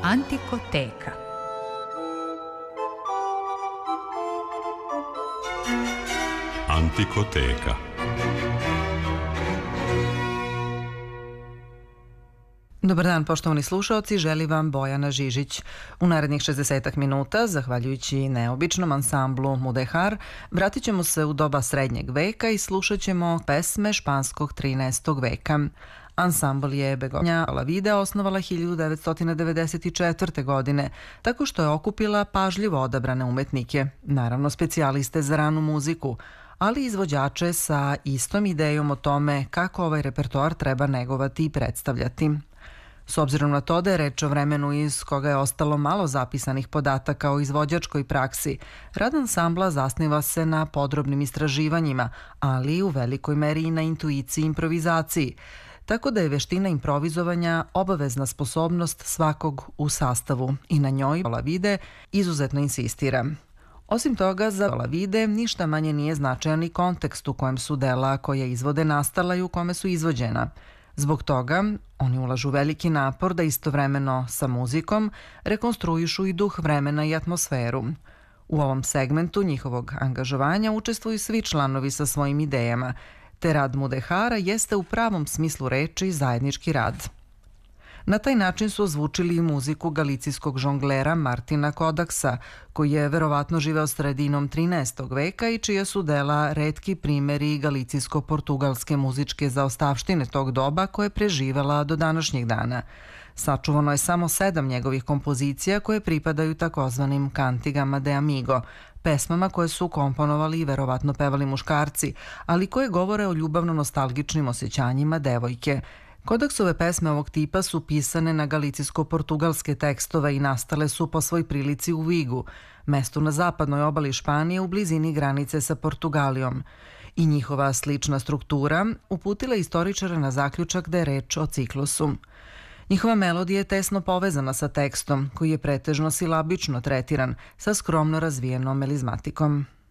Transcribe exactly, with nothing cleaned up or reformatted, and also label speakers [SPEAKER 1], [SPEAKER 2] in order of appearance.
[SPEAKER 1] Antikoteka.
[SPEAKER 2] Antikoteka.
[SPEAKER 3] Dobar dan, poštovani slušaoci, želi vam Bojana Žižić. U narednih šezdesetak minuta, zahvaljujući neobičnom ansamblu Mudehar, vratit ćemo se u doba srednjeg veka i slušat ćemo pesme španskog trinaestog veka. Ansambl je Begoña Olavide osnovala hiljadu devetsto devedeset četvrte. godine, tako što je okupila pažljivo odabrane umetnike, naravno specijaliste za ranu muziku, ali izvođače sa istom idejom o tome kako ovaj repertoar treba negovati i predstavljati. S obzirom na to da je reč o vremenu iz koga je ostalo malo zapisanih podataka o izvođačkoj praksi, rad ansambla zasniva se na podrobnim istraživanjima, ali u velikoj meri i na intuiciji i improvizaciji, tako da je veština improvizovanja obavezna sposobnost svakog u sastavu i na njoj Olavide izuzetno insistira. Osim toga, za Olavide ništa manje nije značajan i kontekst u kojem su dela koje izvode nastala i u kome su izvođena. Zbog toga, oni ulažu veliki napor da istovremeno sa muzikom rekonstruišu i duh vremena i atmosferu. U ovom segmentu njihovog angažovanja učestvuju svi članovi sa svojim idejama, te rad Mudehara jeste u pravom smislu reči zajednički rad. Na taj način su ozvučili i muziku galicijskog žonglera Martina Kodaksa, koji je verovatno živeo sredinom trinaestog veka i čija su dela retki primeri galicijsko-portugalske muzičke zaostavštine tog doba koja je preživela do današnjeg dana. Sačuvano je samo sedam njegovih kompozicija koje pripadaju takozvanim cantigama de amigo, pesmama koje su komponovali i verovatno pevali muškarci, ali koje govore o ljubavno-nostalgičnim osjećanjima devojke. Kodaksove pesme ovog tipa su pisane na galicijsko-portugalske tekstove i nastale su po svoj prilici u Vigu, mestu na zapadnoj obali Španije u blizini granice sa Portugalijom. I njihova slična struktura uputila istoričare na zaključak da je reč o ciklusu. Njihova melodija je tesno povezana sa tekstom, koji je pretežno silabično tretiran, sa skromno razvijenom melizmatikom.